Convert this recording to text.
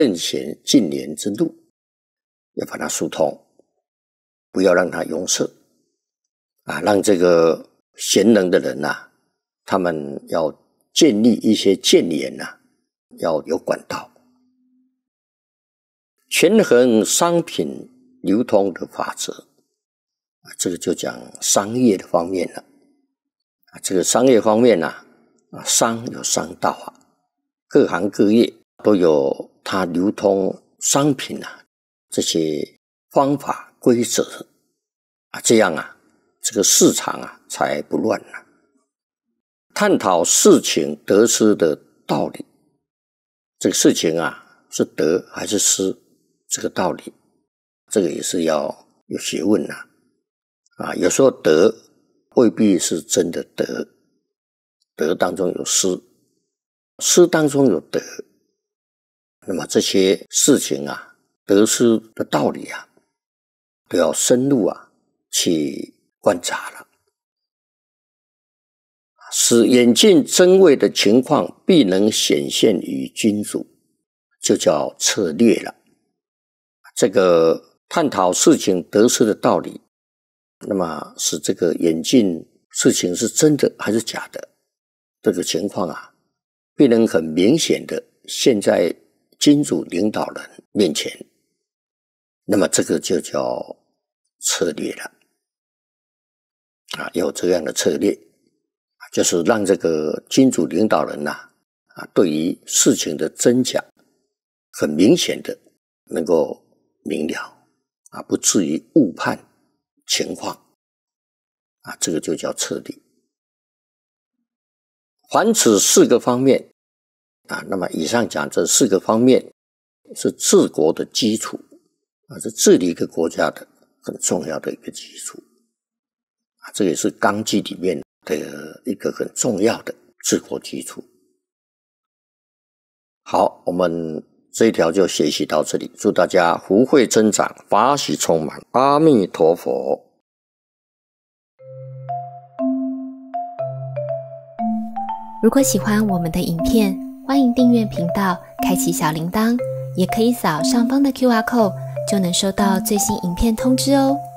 圣贤净廉之路，要把它疏通，不要让它拥塞让这个贤能的人他们要建立一些谏言要有管道，权衡商品流通的法则这个就讲商业的方面了这个商业方面商有商道各行各业都有它流通商品这些方法规则这样这个市场才不乱探讨事情得失的道理，这个事情是得还是失，这个道理这个也是要有学问有时候得未必是真的得，得当中有失，失当中有得，那么这些事情得失的道理都要深入去观察了，使眼镜真伪的情况必能显现于君主，就叫策略了。这个探讨事情得失的道理，那么使这个眼镜事情是真的还是假的，这个情况必能很明显的现在君主领导人面前，那么这个就叫策略了有这样的策略，就是让这个君主领导人对于事情的真假很明显的能够明了不至于误判情况这个就叫策略。凡此4个方面那么以上讲这4个方面是治国的基础是治理一个国家的很重要的一个基础这也是纲纪里面的一个很重要的治国基础。好，我们这一条就学习到这里，祝大家福慧增长，法喜充满，阿弥陀佛。 如果喜欢我们的影片，欢迎订阅频道，开启小铃铛，也可以扫上方的 QR code， 就能收到最新影片通知哦。